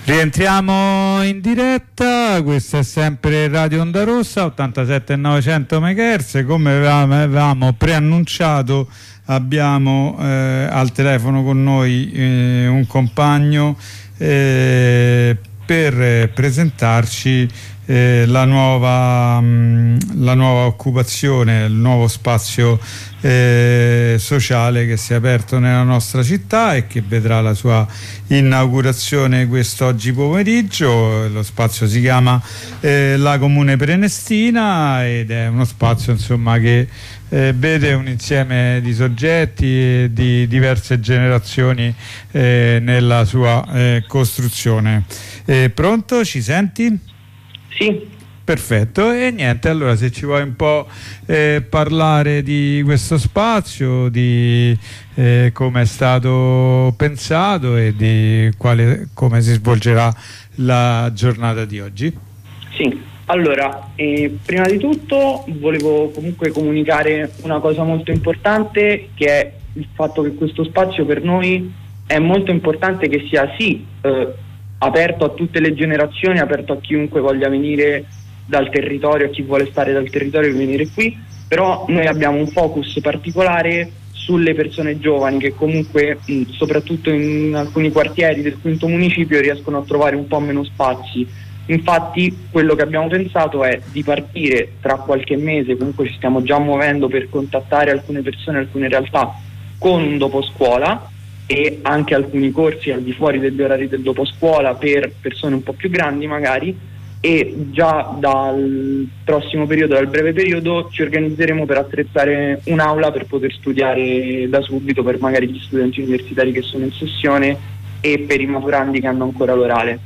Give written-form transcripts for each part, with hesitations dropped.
Rientriamo in diretta, questa è sempre Radio Onda Rossa 87.900 MHz. Come avevamo preannunciato, abbiamo al telefono con noi un compagno per presentarci la nuova occupazione, il nuovo spazio sociale che si è aperto nella nostra città e che vedrà la sua inaugurazione quest'oggi pomeriggio. Lo spazio si chiama La Comune Prenestina ed è uno spazio, insomma, che vede un insieme di soggetti e di diverse generazioni nella sua costruzione. Pronto? Ci senti? Sì. Perfetto, e niente, allora se ci vuoi un po' parlare di questo spazio, di come è stato pensato e di come si svolgerà la giornata di oggi. Sì, allora, prima di tutto volevo comunque comunicare una cosa molto importante, che è il fatto che questo spazio per noi è molto importante che sia aperto a tutte le generazioni, aperto a chiunque voglia venire dal territorio, a chi vuole stare dal territorio e venire qui, però noi abbiamo un focus particolare sulle persone giovani che comunque soprattutto in alcuni quartieri del quinto municipio riescono a trovare un po' meno spazi. Infatti quello che abbiamo pensato è di partire tra qualche mese, comunque ci stiamo già muovendo per contattare alcune persone, alcune realtà, con un doposcuola e anche alcuni corsi al di fuori degli orari del doposcuola per persone un po' più grandi magari, e già dal prossimo periodo, dal breve periodo, ci organizzeremo per attrezzare un'aula per poter studiare da subito per magari gli studenti universitari che sono in sessione e per i maturandi che hanno ancora l'orale.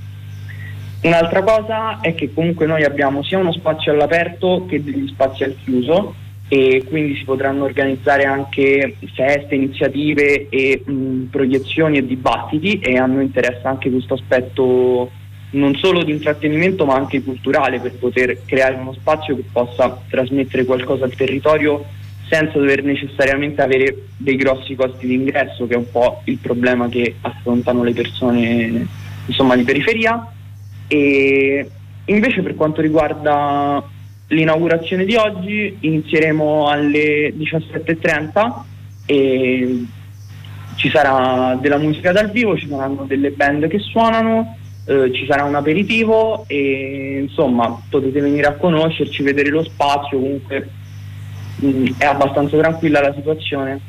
Un'altra cosa è che comunque noi abbiamo sia uno spazio all'aperto che degli spazi al chiuso, e quindi si potranno organizzare anche feste, iniziative e proiezioni e dibattiti, e a noi interessa anche questo aspetto non solo di intrattenimento ma anche culturale, per poter creare uno spazio che possa trasmettere qualcosa al territorio senza dover necessariamente avere dei grossi costi di ingresso, che è un po' il problema che affrontano le persone, insomma, di periferia. E invece per quanto riguarda l'inaugurazione di oggi, inizieremo alle 17:30 e ci sarà della musica dal vivo, ci saranno delle band che suonano, ci sarà un aperitivo e insomma potete venire a conoscerci, vedere lo spazio. Comunque è abbastanza tranquilla la situazione.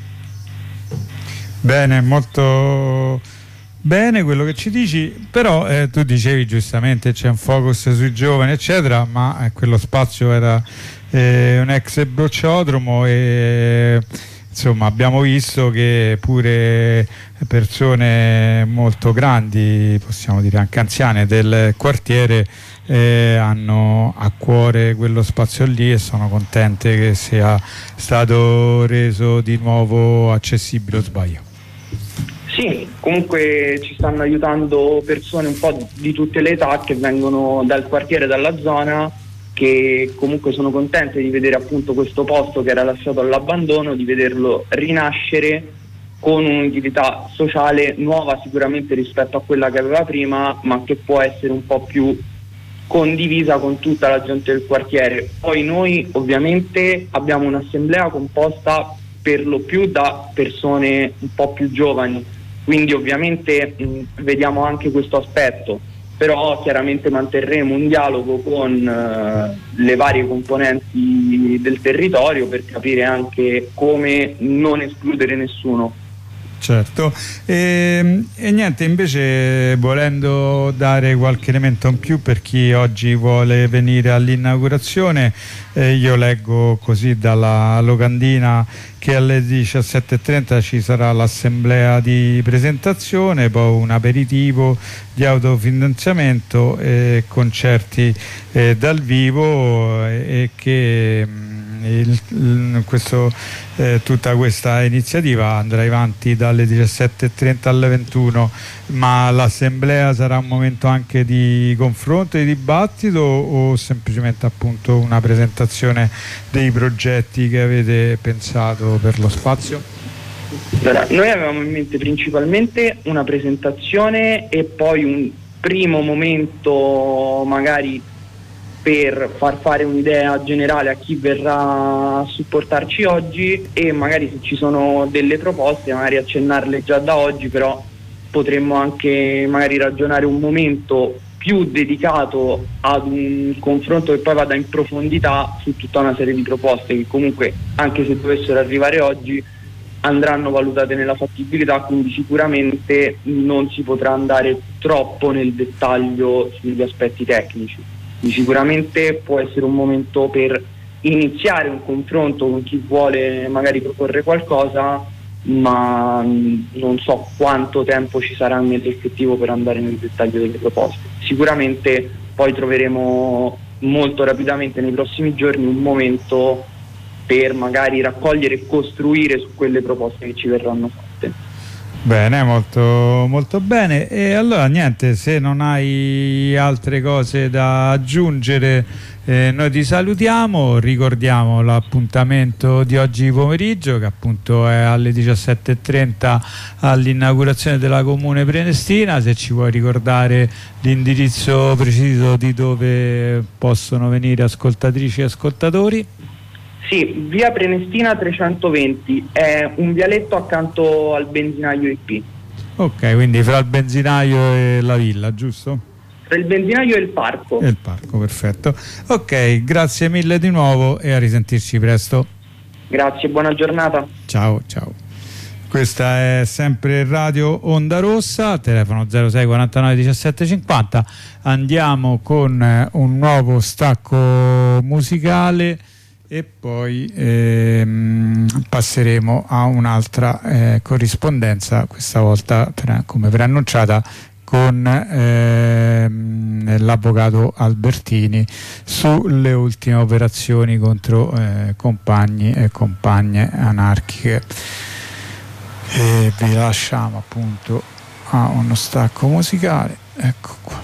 Bene, molto bene quello che ci dici, però tu dicevi giustamente c'è un focus sui giovani eccetera, ma quello spazio era un ex bocciodromo e insomma abbiamo visto che pure persone molto grandi, possiamo dire anche anziane del quartiere, hanno a cuore quello spazio lì e sono contente che sia stato reso di nuovo accessibile, o sbaglio? Sì, comunque ci stanno aiutando persone un po' di tutte le età che vengono dal quartiere, dalla zona, che comunque sono contente di vedere appunto questo posto che era lasciato all'abbandono, di vederlo rinascere con un'utilità sociale nuova sicuramente rispetto a quella che aveva prima, ma che può essere un po' più condivisa con tutta la gente del quartiere. Poi noi ovviamente abbiamo un'assemblea composta per lo più da persone un po' più giovani, quindi ovviamente vediamo anche questo aspetto, però chiaramente manterremo un dialogo con le varie componenti del territorio per capire anche come non escludere nessuno. Certo, e niente, invece volendo dare qualche elemento in più per chi oggi vuole venire all'inaugurazione, io leggo così dalla locandina che alle 17:30 ci sarà l'assemblea di presentazione, poi un aperitivo di autofinanziamento e concerti dal vivo e che tutta questa iniziativa andrà avanti dalle 17:30 alle 21, ma l'assemblea sarà un momento anche di confronto e di dibattito o semplicemente appunto una presentazione dei progetti che avete pensato per lo spazio? Allora, noi avevamo in mente principalmente una presentazione e poi un primo momento magari per far fare un'idea generale a chi verrà a supportarci oggi, e magari se ci sono delle proposte magari accennarle già da oggi, però potremmo anche magari ragionare un momento più dedicato ad un confronto che poi vada in profondità su tutta una serie di proposte che comunque, anche se dovessero arrivare oggi, andranno valutate nella fattibilità, quindi sicuramente non si potrà andare troppo nel dettaglio sugli aspetti tecnici. Quindi sicuramente può essere un momento per iniziare un confronto con chi vuole magari proporre qualcosa, ma non so quanto tempo ci sarà nell'effettivo per andare nel dettaglio delle proposte. Sicuramente poi troveremo molto rapidamente nei prossimi giorni un momento per magari raccogliere e costruire su quelle proposte che ci verranno fatte. Bene, molto, molto bene. E allora niente, se non hai altre cose da aggiungere, noi ti salutiamo, ricordiamo l'appuntamento di oggi pomeriggio, che appunto è alle 17:30 all'inaugurazione della Comune Prenestina. Se ci vuoi ricordare l'indirizzo preciso di dove possono venire ascoltatrici e ascoltatori. Sì, via Prenestina 320, è un vialetto accanto al benzinaio IP. Ok, quindi fra il benzinaio e la villa, giusto? Tra il benzinaio e il parco. E il parco, perfetto. Ok, grazie mille di nuovo e a risentirci presto. Grazie, buona giornata. Ciao, ciao. Questa è sempre Radio Onda Rossa, telefono 06 49 17 50. Andiamo con un nuovo stacco musicale e poi passeremo a un'altra corrispondenza, questa volta come preannunciata con l'avvocato Albertini sulle ultime operazioni contro compagni e compagne anarchiche. E vi lasciamo appunto a uno stacco musicale. Ecco qua.